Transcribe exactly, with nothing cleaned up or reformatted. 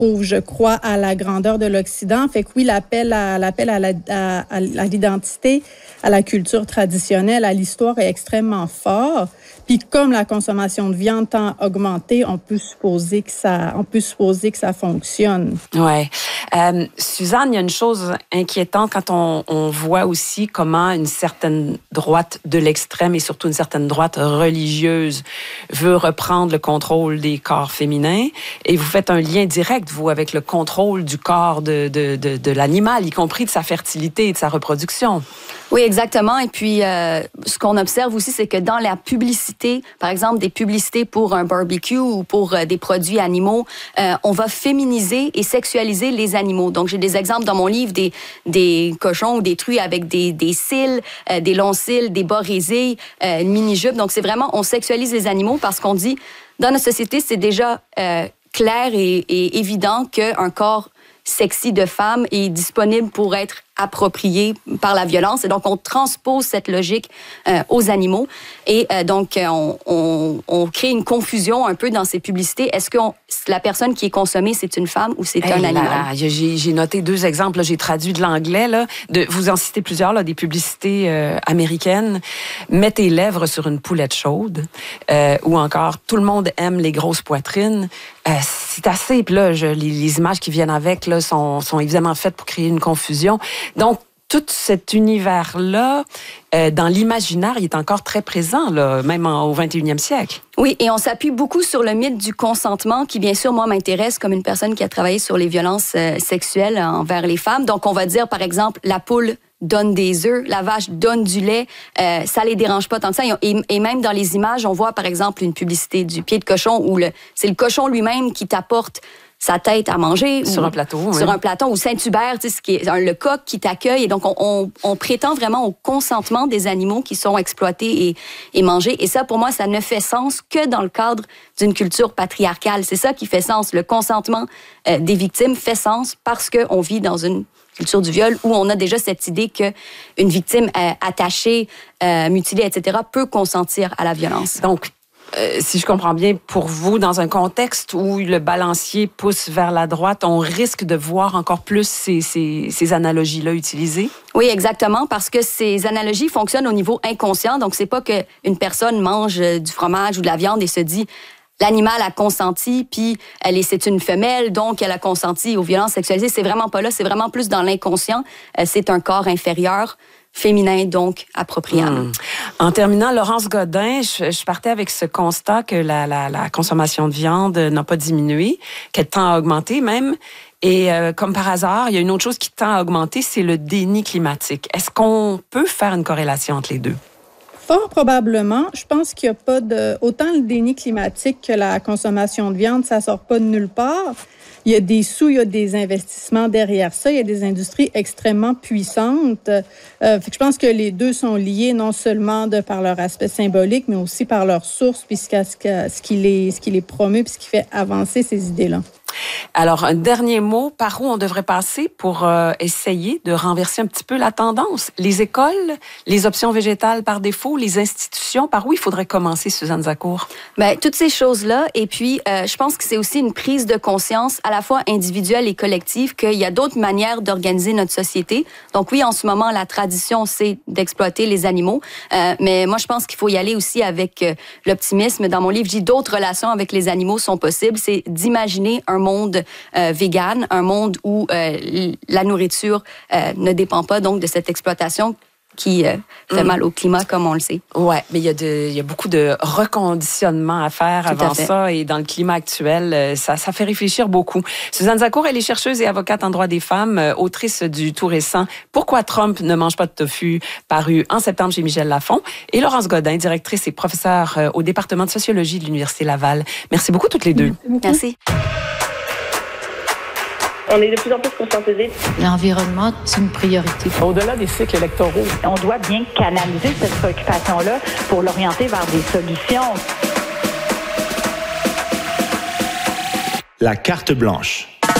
prouve, je crois, à la grandeur de l'Occident. Fait que oui, l'appel à, l'appel à, la, à, à l'identité, à la culture traditionnelle, à l'histoire est extrêmement fort. Puis comme la consommation de viande tend à augmenter, on peut supposer que ça, on peut supposer que ça fonctionne. Ouais. Euh, Suzanne, il y a une chose inquiétante quand on, on voit aussi comment une certaine droite de l'extrême et surtout une certaine droite religieuse veut reprendre le contrôle des corps féminins. Et vous faites un lien direct, vous, avec le contrôle du corps de, de, de, de l'animal, y compris de sa fertilité et de sa reproduction. Oui, exactement. Et puis, euh, ce qu'on observe aussi, c'est que dans la publicité, par exemple, des publicités pour un barbecue ou pour euh, des produits animaux, euh, on va féminiser et sexualiser les animaux. Donc, j'ai des exemples dans mon livre des, des cochons ou des truies avec des, des cils, euh, des longs cils, des bas résés, euh, une mini-jupe. Donc, c'est vraiment, on sexualise les animaux parce qu'on dit, dans notre société, c'est déjà euh, clair et, et évident qu'un corps sexy de femme est disponible pour être approprié par la violence. Et donc, on transpose cette logique euh, aux animaux. Et euh, donc, on, on, on crée une confusion un peu dans ces publicités. Est-ce que on, la personne qui est consommée, c'est une femme ou c'est hey, un animal? Là, là, j'ai, j'ai noté deux exemples. Là, j'ai traduit de l'anglais. Là, de, vous en citez plusieurs, là, des publicités euh, américaines. Mets tes lèvres sur une poulette chaude. Euh, ou encore, tout le monde aime les grosses poitrines. Euh, c'est assez. Puis là, je, les, les images qui viennent avec là, sont, sont évidemment faites pour créer une confusion. Donc, tout cet univers-là, euh, dans l'imaginaire, il est encore très présent, là, même en, au vingt et unième siècle. Oui, et on s'appuie beaucoup sur le mythe du consentement, qui, bien sûr, moi, m'intéresse comme une personne qui a travaillé sur les violences euh, sexuelles envers les femmes. Donc, on va dire, par exemple, la poule donne des œufs, la vache donne du lait, euh, ça les dérange pas tant que ça. Et, et même dans les images, on voit, par exemple, une publicité du pied de cochon où le, c'est le cochon lui-même qui t'apporte sa tête à manger. Sur ou, un plateau, Sur oui. un plateau, ou Saint-Hubert, tu sais, ce qui est le coq qui t'accueille. Et donc, on, on, on prétend vraiment au consentement des animaux qui sont exploités et, et mangés. Et ça, pour moi, ça ne fait sens que dans le cadre d'une culture patriarcale. C'est ça qui fait sens. Le consentement euh, des victimes fait sens parce qu'on vit dans une culture du viol où on a déjà cette idée qu'une victime euh, attachée, euh, mutilée, et cetera peut consentir à la violence. Donc, Euh, si je comprends bien, pour vous, dans un contexte où le balancier pousse vers la droite, on risque de voir encore plus ces, ces, ces analogies-là utilisées? Oui, exactement, parce que ces analogies fonctionnent au niveau inconscient. Donc, c'est pas qu'une personne mange du fromage ou de la viande et se dit l'animal a consenti, puis elle est, c'est une femelle, donc elle a consenti aux violences sexualisées. C'est vraiment pas là, c'est vraiment plus dans l'inconscient. Euh, c'est un corps inférieur, féminin, donc appropriable. Mmh. En terminant, Laurence Godin, je, je partais avec ce constat que la, la, la consommation de viande n'a pas diminué, qu'elle tend à augmenter même. Et euh, comme par hasard, il y a une autre chose qui tend à augmenter, c'est le déni climatique. Est-ce qu'on peut faire une corrélation entre les deux? Fort probablement. Je pense qu'il n'y a pas de... Autant le déni climatique que la consommation de viande, ça ne sort pas de nulle part. Il y a des sous, il y a des investissements derrière ça. Il y a des industries extrêmement puissantes. Euh, fait que je pense que les deux sont liés non seulement de par leur aspect symbolique, mais aussi par leur source, puis ce, ce qui les, ce qui les promeut, puis ce qui fait avancer ces idées-là. Alors, un dernier mot, par où on devrait passer pour euh, essayer de renverser un petit peu la tendance? Les écoles, les options végétales par défaut, les institutions, par où il faudrait commencer, Suzanne Zacour? Bien, toutes ces choses-là. Et puis, euh, je pense que c'est aussi une prise de conscience à la fois individuelle et collective qu'il y a d'autres manières d'organiser notre société. Donc oui, en ce moment, la tradition, c'est d'exploiter les animaux. Euh, mais moi, je pense qu'il faut y aller aussi avec euh, l'optimisme. Dans mon livre, je dis d'autres relations avec les animaux sont possibles. C'est d'imaginer un monde euh, vegan, un monde où euh, la nourriture euh, ne dépend pas donc de cette exploitation qui euh, fait mmh. mal au climat, comme on le sait. Oui, mais il y, a de, il y a beaucoup de reconditionnement à faire Tout avant à ça. Et dans le climat actuel, ça, ça fait réfléchir beaucoup. Suzanne Zacour, elle est chercheuse et avocate en droit des femmes, autrice du tout récent « Pourquoi Trump ne mange pas de tofu ?» paru en septembre chez Michel Lafon. Et Laurence Godin, directrice et professeure au département de sociologie de l'Université Laval. Merci beaucoup toutes les deux. Merci. On est de plus en plus conscientisés. L'environnement, c'est une priorité. Au-delà des cycles électoraux, on doit bien canaliser cette préoccupation-là pour l'orienter vers des solutions. La carte blanche.